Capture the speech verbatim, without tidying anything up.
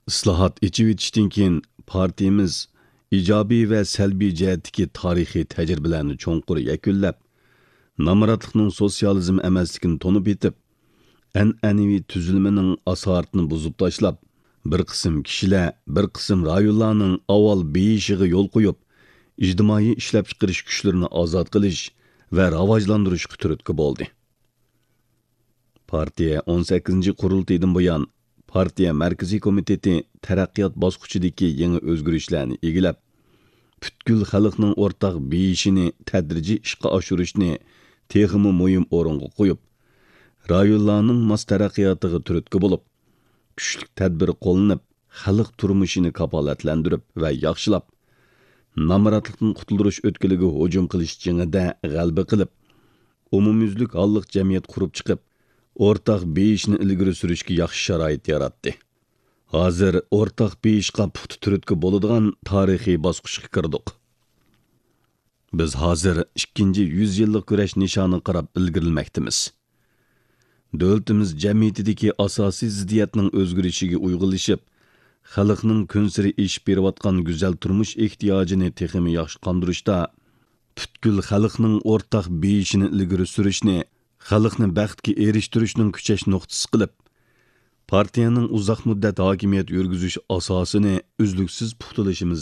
Islohot ichib etishdan keyin partiyamiz ijobiy va salbiy jihatdagi tarixiy tajribalarni cho'nqur yakunlab, namoratlikning sotsializm emasligini to'nib yetib, an'anaviy tuzilmaning asoratini buzib tashlab, bir qism kishilar, bir qism rayonlarning avval beyishiga yo'l qo'yib, ijtimoiy ishlab chiqarish kuchlarini ozod qilish va rivojlantirishga turtki bo'ldi. Partiya o'n sakkizinchi qurultaydan buyon Partiya Markaziy komiteti taraqqiyot bosqichidagi yangi o'zgarishlarni egilab, butkul xalqning o'rtaq beyishini tadrijiy ishga oshirishni texmi muhim o'ringa qo'yib, rayonlarning mos taraqqiyotiga turtki bo'lib, kuchli tadbir qo'llanib, xalq turmushini kapolatlantirib va yaxshilab, namoratlikdan qutulish o'tkiliga hujum qilish jangida g'alaba qilib, umumyuzlik holliq jamiyat qurib chiqib, o'rtaq beyishni ilgari surishga yaxshi sharoit yaratdi. Hozir o'rtaq beyishga puxta turtki bo'ladigan tarixiy bosqichga kirdik. Biz hozir ikkinchi yuz yillik kurash nishoniga qarab ilgirilmoqdamiz. Davlatimiz jamiyatidagi asosiy ziddiyatning o'zgarishiga uyg'unlashib, xalqning kunsiri eshib berayotgan go'zal turmush ehtiyojini texmi yaxshi qondirishda, butkul xalqning o'rtaq beyishini ilgari surishni, xalqni baxtga erishtirishning kuchash nuqtasi qilib, partiyaning uzoq muddat hokimiyat yurgizish asosini uzluksiz puxtalashimiz